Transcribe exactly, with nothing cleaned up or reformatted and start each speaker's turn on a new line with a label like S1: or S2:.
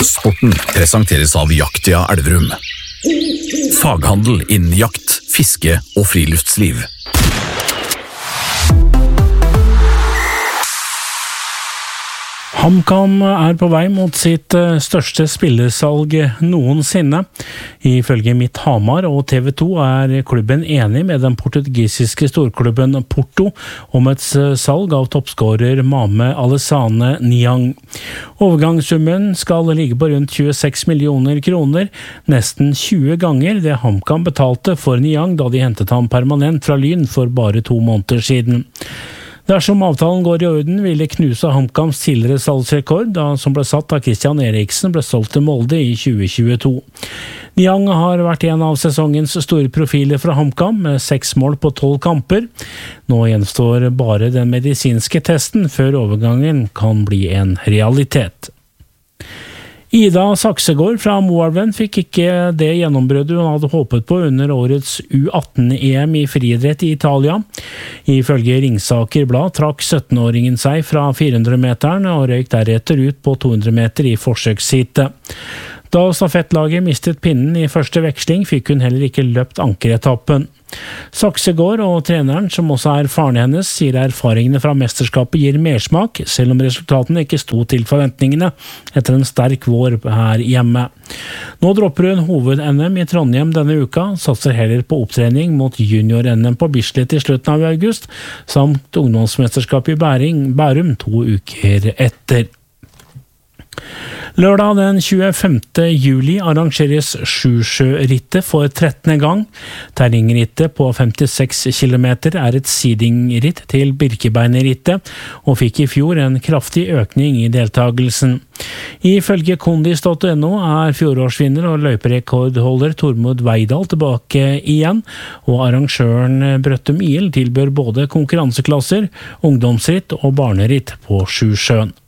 S1: Sporten presenteres av Jaktia Elverum. Faghandel innen jakt, fiske og friluftsliv.
S2: HamKam er på vei mot sitt største spillersalg noensinne. Ifølge Mitt Hamar og T V to er klubben enig med den portugisiske storklubben Porto om et salg av toppskårer Mame Alessane Niang. Overgangssummen skal ligge på rundt tjueseks millioner kroner, nesten tjue ganger det HamKam betalte for Niang da de hentet ham permanent fra Lyn for bare to måneder siden. Dersom avtalen går i orden, vil det knuse HamKams tidligere salgsrekord, da som ble satt av Christian Eriksen ble solgt til Molde i tjue tjueto. Niang har vært en av sesongens store profiler fra HamKam, med seks mål på tolv kamper. Nå gjenstår bare den medisinske testen før overgangen kan bli en realitet. Ida Saksegård fra Moelven fikk ikke det gjennombruddet hun hadde håpet på under årets U atten-E M i friidrett i Italia. Ifølge Ringsaker Blad trakk syttenåringen seg fra fire hundre meteren og røyk deretter ut på to hundre meter i forsøksheatet. Da stafettlaget mistet pinnen i første veksling, fikk hun heller ikke løpt ankeretappen. Saksegård og treneren, som også er faren hennes, sier erfaringene fra mesterskapet gir mersmak, selv om resultatene ikke sto til forventningene etter en sterk vår her hjemme. Nå dropper hun hoved-N M i Trondheim denne uka, satser heller på opptrening mot junior-N M på Bislett i slutten av august, samt ungdomsmesterskapet i Bæring, Bærum to uker etter. Lørdag den tjuefemte juli arrangeres Sjusjørittet for trettende gang. Terrengrittet på femtiseks kilometer er et seedingritt til Birkebeinerrittet, og fikk i fjor en kraftig økning i deltagelsen. Ifølge kondis punktum no er fjorårsvinner og løyperekordholder Tormod Veidal tilbake igjen, og arrangøren Brøttum I L tilbør både konkurranseklasser, ungdomsritt og barneritt på Sjusjøen.